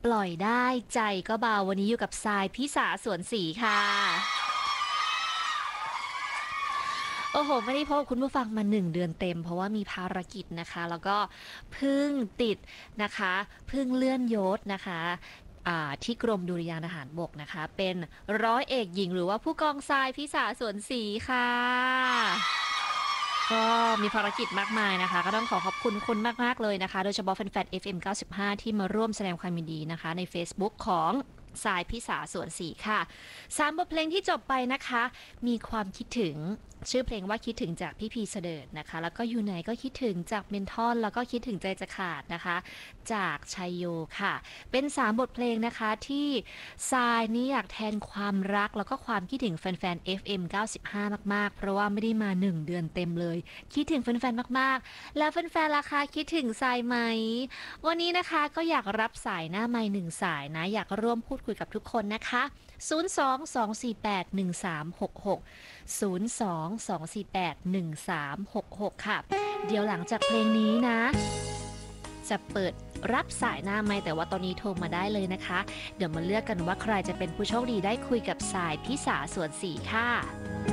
ปล่อยได้ใจก็เบาวันนี้อยู่กับทรายพิสาสวนศรีค่ะโอ้โหไม่ได้พบคุณผู้ฟังมา1 เดือนเต็มเพราะว่ามีภารกิจนะคะแล้วก็เพิ่งติดนะคะเพิ่งเลื่อนยศนะคะที่กรมดุริยางค์ทหารบกนะคะเป็นร้อยเอกหญิงหรือว่าผู้กองทรายพิสาสวนศรีค่ะก็มีภารกิจมากมายนะคะก็ต้องขอบคุณคุณมากๆเลยนะคะโดยเฉพาะแฟนๆ FM 95ที่มาร่วมแสดงความยินดีนะคะใน Facebook ของทรายพิสาสวนศรีค่ะ3 บทเพลงที่จบไปนะคะมีความคิดถึงชื่อเพลงว่าคิดถึงจากพี่พีเสดิร์ดนะคะแล้วก็อยู่ไหนก็คิดถึงจากเมนทอนแล้วก็คิดถึงใจจะขาดนะคะจากชัยโยค่ะเป็น3 บทเพลงนะคะที่ทรายนี่อยากแทนความรักแล้วก็ความคิดถึงแฟนๆ FM 95มากๆเพราะว่าไม่ได้มา1 เดือนเต็มเลยคิดถึงแฟนๆมากๆแล้วแฟนๆล่ะคะคิดถึงทรายไหมวันนี้นะคะก็อยากรับสายหน้าไมค์1 สายนะอยากร่วมพูดคุยกับทุกคนนะคะ02-248-1366 02-248-1366 ค่ะเดี๋ยวหลังจากเพลงนี้นะจะเปิดรับสายหน้าไมค์แต่ว่าตอนนี้โทรมาได้เลยนะคะเดี๋ยวมาเลือกกันว่าใครจะเป็นผู้โชคดีได้คุยกับสายพิสาสวนศรีค่ะ